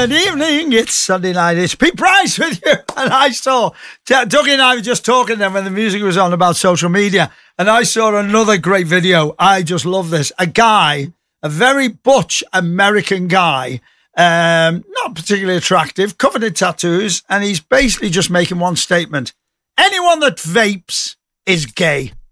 Good evening, it's Sunday night, it's Pete Price with you. And I saw, Dougie and I were just talking then when the music was on about social media, and I saw another great video. I just love this. A guy, a very butch American guy, not particularly attractive, covered in tattoos, and he's basically just making one statement. Anyone that vapes is gay.